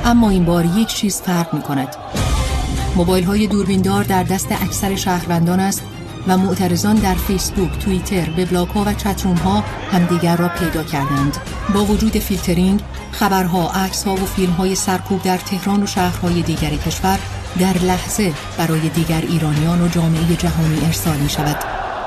اما این بار یک چیز فرق می‌کند. موبایل‌های دوربیندار در دست اکثر شهروندان است و معترضان در فیسبوک، توییتر، وبلاگ‌ها و چتروم‌ها همدیگر را پیدا کردند. با وجود فیلترینگ، خبرها، عکس‌ها و فیلم‌های سرکوب در تهران و شهرهای دیگر کشور در لحظه برای دیگر ایرانیان و جامعه جهانی ارسال می‌شود.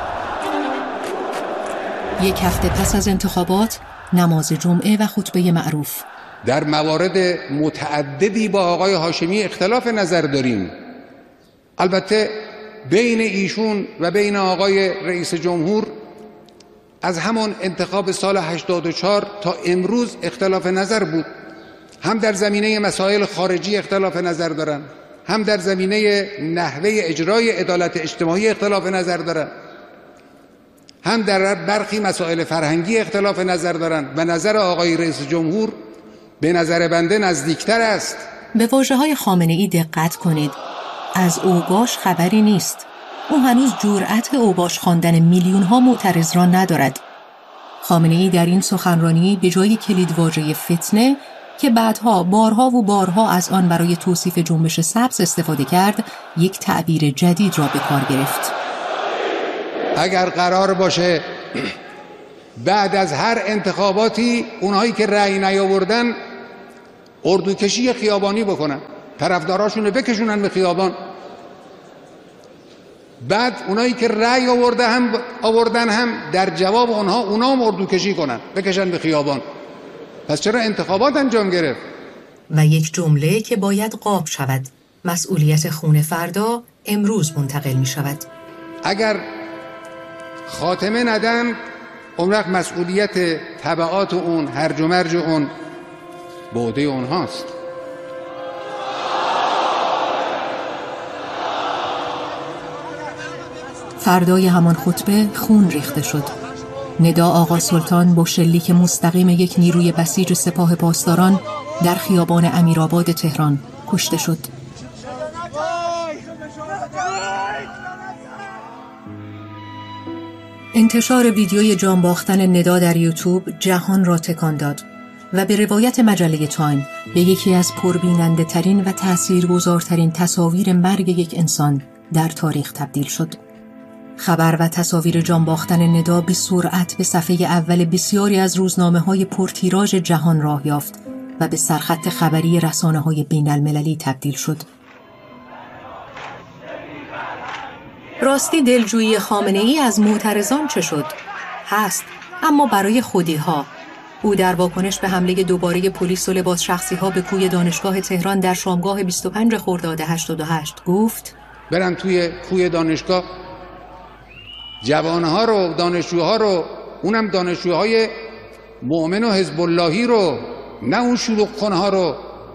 یک هفته پس از انتخابات، نماز جمعه و خطبه معروف. در موارد متعددی با آقای هاشمی اختلاف نظر داریم. البته بین ایشون و بین آقای رئیس جمهور از همان انتخاب سال 84 تا امروز اختلاف نظر بود. هم در زمینه مسائل خارجی اختلاف نظر دارن، هم در زمینه نحوه اجرای عدالت اجتماعی اختلاف نظر دارن، هم در برخی مسائل فرهنگی اختلاف نظر دارن و نظر آقای رئیس جمهور به نظر بنده نزدیکتر است. به واژه‌های خامنه‌ای دقت کنید. از اوباش خبری نیست. او هنوز جرأت اوباش خواندن میلیون‌ها معترض را ندارد. خامنه‌ای در این سخنرانی به جای کلیدواژه فتنه که بعدها بارها از آن برای توصیف جنبش سبز استفاده کرد، یک تعبیر جدید را به کار گرفت. اگر قرار باشه بعد از هر انتخاباتی اونهایی که رأی نیاوردن اردوکشی خیابانی بکنن، طرفداراشون رو بکشونن به خیابان، بعد اونایی که رأی آوردن هم در جواب اونا هم اردوکشی کنن، بکشن به خیابان. پس چرا انتخابات انجام گرفت؟ و یک جمله که باید قاب شود: مسئولیت خون فردا امروز منتقل می شود. اگر خاتمه ندن، اون وقت مسئولیت تبعات اون، هرج و مرج اون به عهده اونهاست. فردای همان خطبه خون ریخته شد. ندا آقا سلطان با شلیک مستقیم یک نیروی بسیج سپاه پاسداران در خیابان امیرآباد تهران کشته شد. انتشار ویدیوی جان باختن ندا در یوتیوب جهان را تکان داد و به روایت مجله تایم به یکی از پربیننده ترین و تاثیرگذارترین تصاویر مرگ یک انسان در تاریخ تبدیل شد. خبر و تصاویر جان باختن ندا به سرعت به صفحه اول بسیاری از روزنامه‌های پرتیراژ جهان راه یافت و به سرخط خبری رسانه‌های بین‌المللی تبدیل شد. راستی دلجویی خامنه‌ای از معترضان چه شد؟ هست، اما برای خودی‌ها. او در واکنش به حمله دوباره پلیس و لباس شخصی‌ها به کوی دانشگاه تهران در شامگاه 25 خرداد 88 گفت: برن توی کوی دانشگاه جوانها رو، دانشجوها رو، اونم دانشجوهای مؤمن و حزب اللهی رو، نه اون شلوغ کنها رو،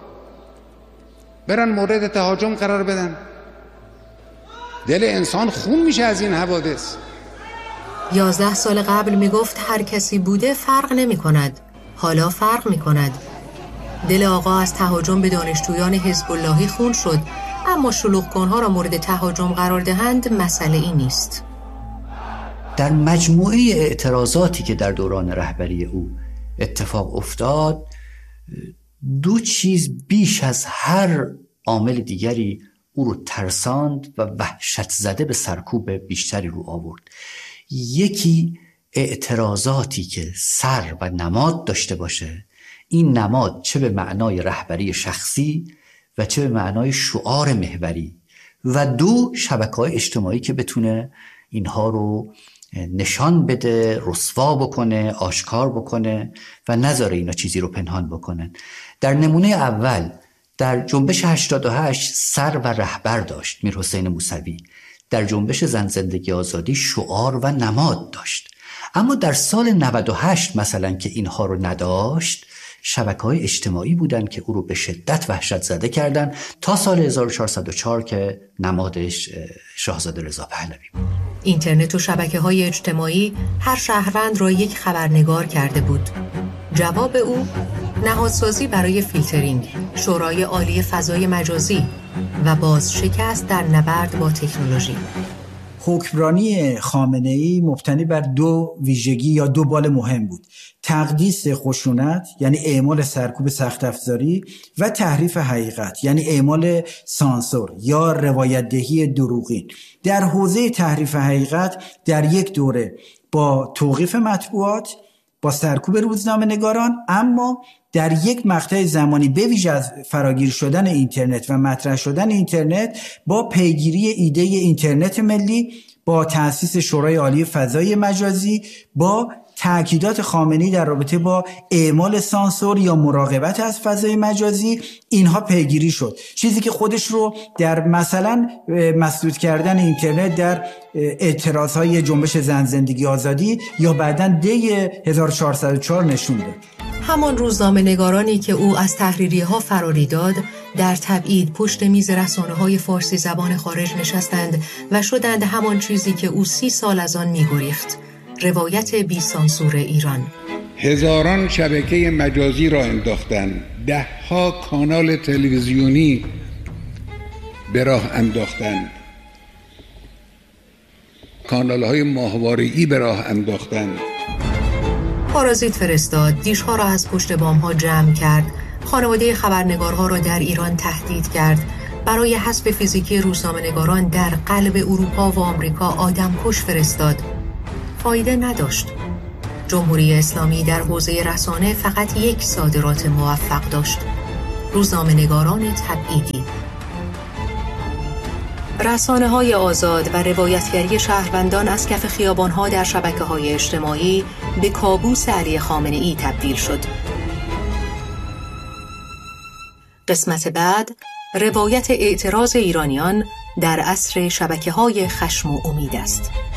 برن مورد تهاجم قرار بدن. دل انسان خون میشه از این حوادث. 11 سال قبل میگفت هر کسی بوده فرق نمی کند. حالا فرق می کند. دل آقا از تهاجم به دانشجویان حزب اللهی خون شد، اما شلوغ کنها را مورد تهاجم قرار دهند مسئله ای نیست. در مجموعه اعتراضاتی که در دوران رهبری او اتفاق افتاد، دو چیز بیش از هر عامل دیگری او رو ترساند و وحشت زده به سرکوب بیشتری رو آورد. یکی اعتراضاتی که سر و نماد داشته باشه، این نماد چه به معنای رهبری شخصی و چه به معنای شعار محوری، و دو شبکه‌های اجتماعی که بتونه اینها رو نشان بده، رسوا بکنه، آشکار بکنه و نذاره اینا چیزی رو پنهان بکنن. در نمونه اول در جنبش 88 سر و رهبر داشت میر حسین موسوی، در جنبش زن زندگی آزادی شعار و نماد داشت. اما در سال 98 مثلا که اینها رو نداشت، شبکه‌های اجتماعی بودن که او رو به شدت وحشت زده کردن تا سال 1404 که نمادش شاهزاده رضا پهلوی بود. اینترنت و شبکه‌های اجتماعی هر شهروند را یک خبرنگار کرده بود. جواب او نهادسازی برای فیلترینگ، شورای عالی فضای مجازی و باز شکست در نبرد با تکنولوژی. حکمرانی خامنه‌ای مبتنی بر دو ویژگی یا دو بال مهم بود: تقدیس خشونت یعنی اعمال سرکوب سخت افزاری و تحریف حقیقت یعنی اعمال سانسور یا روایت دهی دروغین. در حوزه تحریف حقیقت در یک دوره با توقیف مطبوعات، با سرکوب روزنامه‌نگاران، اما در یک مقطع زمانی به ویژه از فراگیر شدن اینترنت و مطرح شدن اینترنت با پیگیری ایده اینترنت ملی، با تأسیس شورای عالی فضای مجازی، با تأکیدات خامنه‌ای در رابطه با اعمال سانسور یا مراقبت از فضای مجازی، اینها پیگیری شد. چیزی که خودش رو در مثلا مسدود کردن اینترنت در اعتراضهای جنبش زن زندگی آزادی یا بعداً دی 1404 نشون داد. همان روزنامه‌نگارانی که او از تحریریه‌ها فراری داد در تبعید پشت میز رسانه‌های فارسی زبان خارج نشستند و شدند همان چیزی که او 30 سال از آن می‌گریخت: روایت بی سانسور ایران. هزاران شبکه مجازی را انداختند، ده‌ها کانال تلویزیونی به راه انداختند، کانال‌های ماهواره‌ای به راه انداختند. پارازیت فرستاد، دیش‌ها را از پشت بام‌ها جمع کرد، خانواده خبرنگارها را در ایران تهدید کرد، برای حذف فیزیکی روزنامه‌نگاران در قلب اروپا و آمریکا آدمکش فرستاد. فایده نداشت. جمهوری اسلامی در حوزه رسانه فقط یک صادرات موفق داشت: روزنامه‌نگاران تبعیدی. رسانه‌های آزاد و روایتگری شهروندان از کف خیابان‌ها در شبکه‌های اجتماعی به کابوس علی خامنه‌ای تبدیل شد. قسمت بعد، روایت اعتراض ایرانیان در عصر شبکه‌های خشم و امید است.